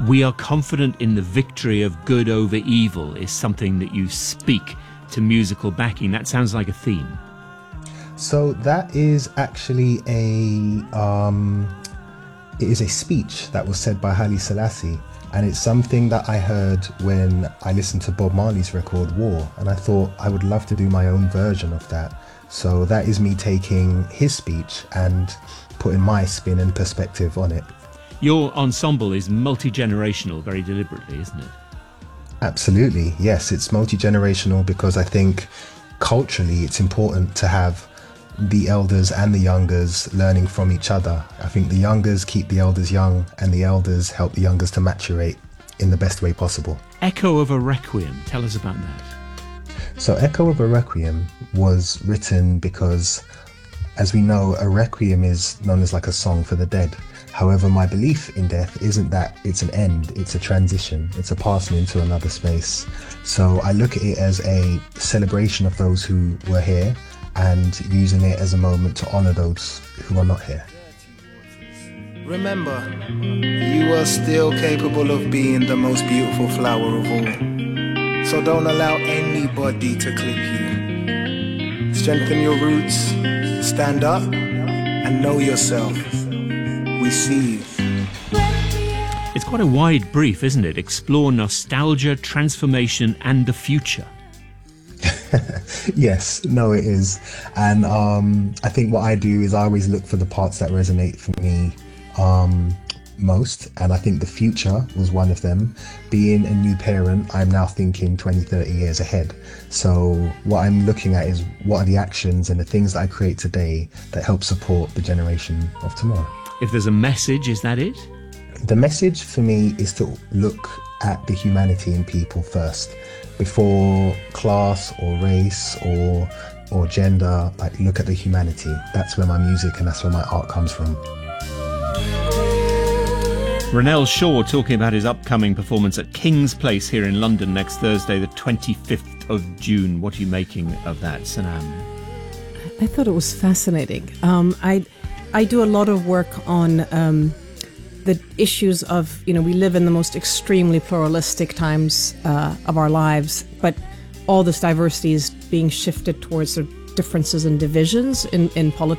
We are confident in the victory of good over evil is something that you speak to musical backing. That sounds like a theme. So that is actually it is a speech that was said by Haile Selassie, and it's something that I heard when I listened to Bob Marley's record War, and I thought I would love to do my own version of that. So that is me taking his speech and putting my spin and perspective on it. Your ensemble is multi-generational very deliberately, isn't it? Absolutely, yes, it's multi-generational because I think culturally it's important to have the elders and the youngers learning from each other. I think the youngers keep the elders young and the elders help the youngers to maturate in the best way possible. Echo of a Requiem, tell us about that. So Echo of a Requiem was written because, as we know, a requiem is known as like a song for the dead. However, my belief in death isn't that it's an end, it's a transition, it's a passing into another space. So I look at it as a celebration of those who were here and using it as a moment to honor those who are not here. Remember, you are still capable of being the most beautiful flower of all. So don't allow anybody to clip you. Strengthen your roots, stand up, and know yourself. We see you. It's quite a wide brief, isn't it? Explore nostalgia, transformation, and the future. Yes, no, it is. And I think what I do is I always look for the parts that resonate for me most. And I think the future was one of them. Being a new parent, I'm now thinking 20, 30 years ahead. So what I'm looking at is what are the actions and the things that I create today that help support the generation of tomorrow. If there's a message, is that it? The message for me is to look at the humanity in people first, before class or race or gender. Like, look at the humanity. That's where my music and that's where my art comes from. Ronell Shaw talking about his upcoming performance at King's Place here in London next Thursday, the 25th of June. What are you making of that, Sanam? I thought it was fascinating. I do a lot of work on the issues of, we live in the most extremely pluralistic times of our lives, but all this diversity is being shifted towards the differences and divisions in politics.